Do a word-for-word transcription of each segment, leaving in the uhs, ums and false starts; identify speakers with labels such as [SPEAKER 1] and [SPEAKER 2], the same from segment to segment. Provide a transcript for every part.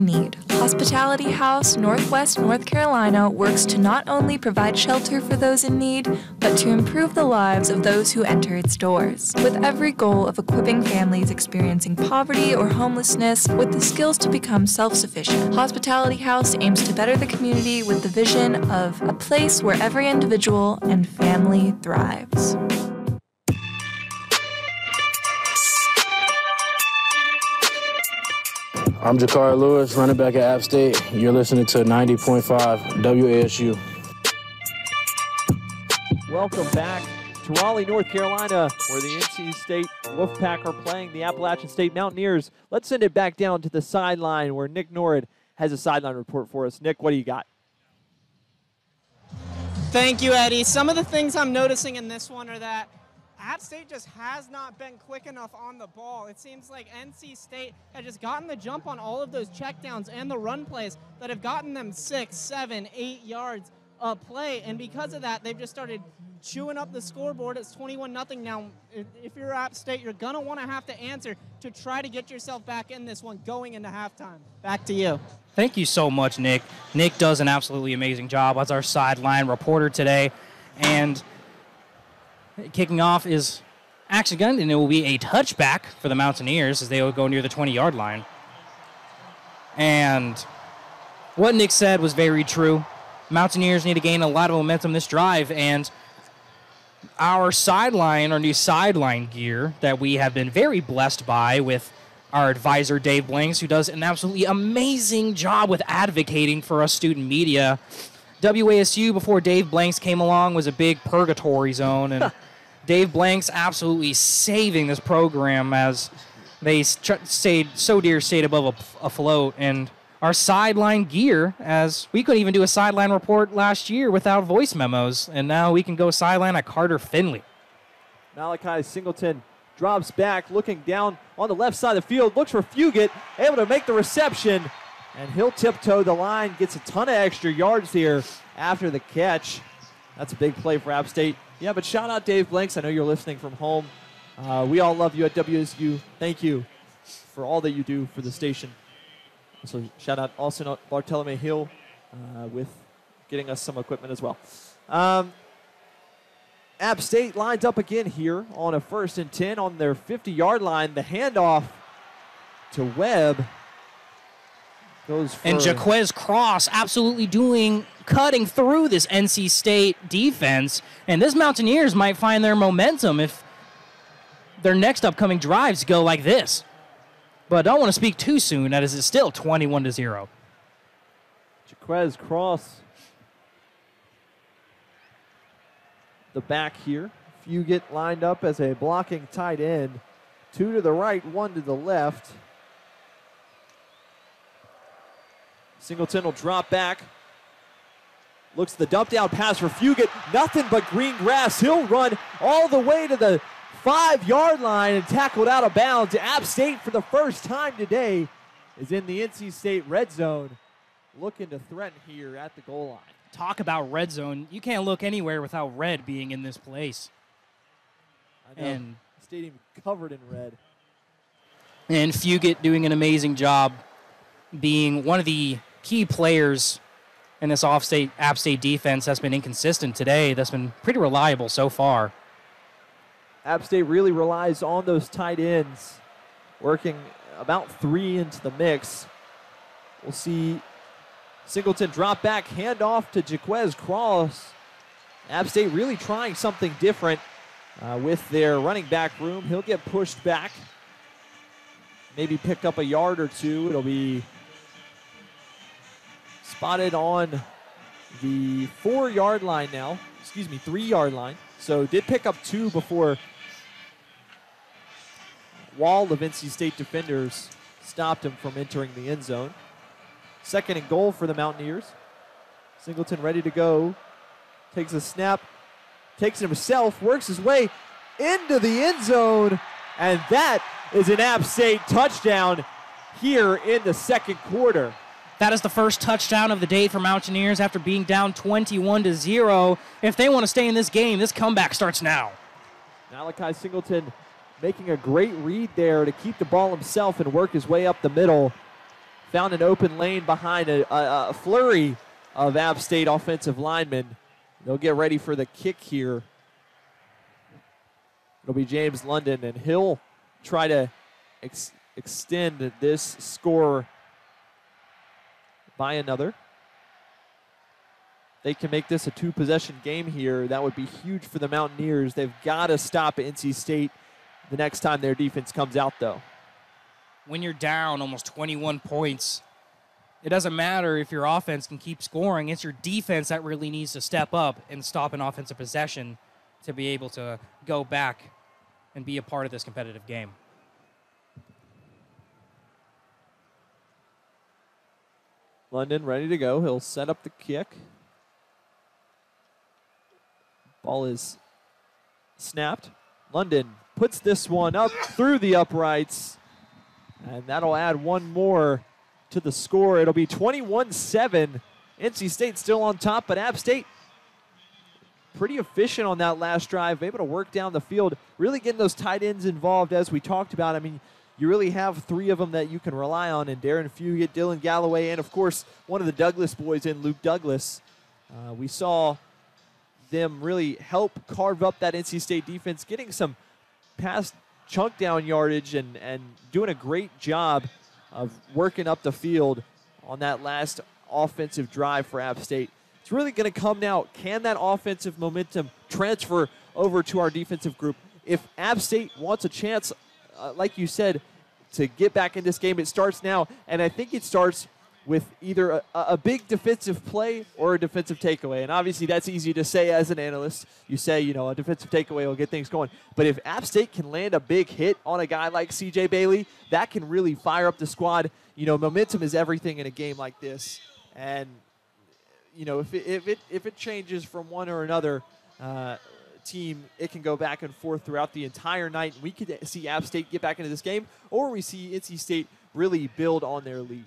[SPEAKER 1] need. Hospitality House Northwest North Carolina works to not only provide shelter for those in need, but to improve the lives of those who enter its doors, with every goal of equipping families experiencing poverty or homelessness with the skills to become self-sufficient. Hospitality House aims to better the community with the vision of a place where every individual and family thrives.
[SPEAKER 2] I'm Jakari Lewis, running back at App State. You're listening to ninety point five W A S U.
[SPEAKER 3] Welcome back to Raleigh, North Carolina, where the N C State Wolfpack are playing the Appalachian State Mountaineers. Let's send it back down to the sideline where Nick Norrid has a sideline report for us. Nick, what do you got?
[SPEAKER 4] Thank you, Eddie. Some of the things I'm noticing in this one are that App State just has not been quick enough on the ball. It seems like N C State had just gotten the jump on all of those checkdowns and the run plays that have gotten them six, seven, eight yards a play. And because of that, they've just started chewing up the scoreboard. It's twenty-one nothing now. If you're App State, you're going to want to have to answer to try to get yourself back in this one going into halftime. Back to you.
[SPEAKER 5] Thank you so much, Nick. Nick does an absolutely amazing job as our sideline reporter today. And kicking off is Action Gun, and it will be a touchback for the Mountaineers as they will go near the twenty-yard line. And what Nick said was very true. Mountaineers need to gain a lot of momentum this drive, and our sideline, our new sideline gear that we have been very blessed by with our advisor, Dave Blanks, who does an absolutely amazing job with advocating for us student media. W A S U, before Dave Blanks came along, was a big purgatory zone, and Dave Blanks absolutely saving this program as they stayed so dear stayed above afloat. And our sideline gear, as we couldn't even do a sideline report last year without voice memos, and now we can go sideline at Carter Finley.
[SPEAKER 3] Malachi Singleton drops back, looking down on the left side of the field, looks for Fugit, able to make the reception, and he'll tiptoe the line, gets a ton of extra yards here after the catch. That's a big play for App State. Yeah, but shout out Dave Blanks. I know you're listening from home. Uh, we all love you at W S U. Thank you for all that you do for the station. So shout out also Bartolome Hill uh, with getting us some equipment as well. Um, App State lines up again here on a first and ten on their fifty-yard line. The handoff to Webb goes for...
[SPEAKER 5] And Jaquez Cross absolutely doing, cutting through this N C State defense. And this Mountaineers might find their momentum if their next upcoming drives go like this. But I don't want to speak too soon, as it's still twenty-one to zero.
[SPEAKER 3] Jaquez Cross, the back here. Fugit lined up as a blocking tight end. Two to the right, one to the left. Singleton will drop back. Looks the dump down pass for Fugit. Nothing but green grass. He'll run all the way to the five-yard line and tackled out of bounds. App State, for the first time today, is in the N C State red zone, looking to threaten here at the goal line.
[SPEAKER 5] Talk about red zone. You can't look anywhere without red being in this place.
[SPEAKER 3] I know. And stadium covered in red.
[SPEAKER 5] And Fugit doing an amazing job being one of the key players in this off-state App State defense that's been inconsistent today, that's been pretty reliable so far.
[SPEAKER 3] App State really relies on those tight ends, working about three into the mix. We'll see Singleton drop back, hand off to Jaquez Cross. App State really trying something different uh, with their running back room. He'll get pushed back, maybe pick up a yard or two. It'll be spotted on the four-yard line now. Excuse me, three-yard line. So did pick up two before wall of N C State defenders stopped him from entering the end zone. Second and goal for the Mountaineers. Singleton ready to go. Takes a snap, takes it himself, works his way into the end zone, and that is an App State touchdown here in the second quarter.
[SPEAKER 5] That is the first touchdown of the day for Mountaineers after being down twenty-one to zero. If they want to stay in this game, this comeback starts now.
[SPEAKER 3] Malachi Singleton making a great read there to keep the ball himself and work his way up the middle. found an open lane behind a, a, a flurry of App State offensive linemen. They'll get ready for the kick here. It'll be James London, and he'll try to ex- extend this score by another. They can make this a two-possession game here. That would be huge for the Mountaineers. They've got to stop N C State the next time their defense comes out, though.
[SPEAKER 5] When you're down almost twenty-one points, it doesn't matter if your offense can keep scoring. It's your defense that really needs to step up and stop an offensive possession to be able to go back and be a part of this competitive game.
[SPEAKER 3] London ready to go. He'll set up the kick. Ball is snapped. London puts this one up through the uprights, and that'll add one more to the score. It'll be twenty-one seven. N C State still on top, but App State pretty efficient on that last drive, able to work down the field, really getting those tight ends involved as we talked about. I mean, you really have three of them that you can rely on, and Darren Fugit, Dylan Galloway, and, of course, one of the Douglas boys in Luke Douglas. Uh, we saw them really help carve up that N C State defense, getting some pass chunk down yardage and, and doing a great job of working up the field on that last offensive drive for App State. It's really going to come now. Can that offensive momentum transfer over to our defensive group? If App State wants a chance, uh, like you said, to get back in this game, it starts now. And I think it starts with either a, a big defensive play or a defensive takeaway. And obviously that's easy to say as an analyst. You say, you know, a defensive takeaway will get things going. But if App State can land a big hit on a guy like C J Bailey, that can really fire up the squad. You know, momentum is everything in a game like this. And, you know, if it, if it, if it changes from one or another uh, team, it can go back and forth throughout the entire night. We could see App State get back into this game, or we see N C State really build on their lead.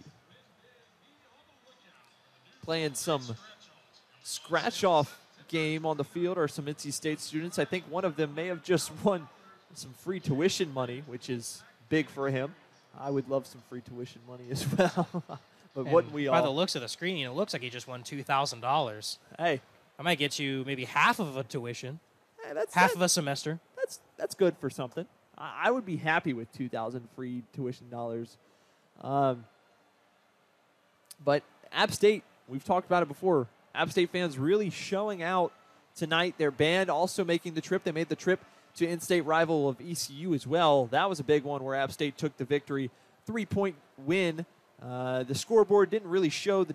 [SPEAKER 3] Playing some scratch-off game on the field are some N C State students. I think one of them may have just won some free tuition money, which is big for him. I would love some free tuition money as well. But
[SPEAKER 5] And
[SPEAKER 3] wouldn't we all?
[SPEAKER 5] by the looks of the screen, it looks like he just won two thousand dollars.
[SPEAKER 3] Hey,
[SPEAKER 5] I might get you maybe half of a tuition,
[SPEAKER 3] hey that's
[SPEAKER 5] half
[SPEAKER 3] that,
[SPEAKER 5] of a semester.
[SPEAKER 3] that's that's good for something. I, I would be happy with two thousand free tuition dollars. Um, but App State, we've talked about it before. App State fans really showing out tonight. Their band also making the trip. They made the trip to in-state rival of E C U as well. That was a big one where App State took the victory. Three-point win. Uh, the scoreboard didn't really show the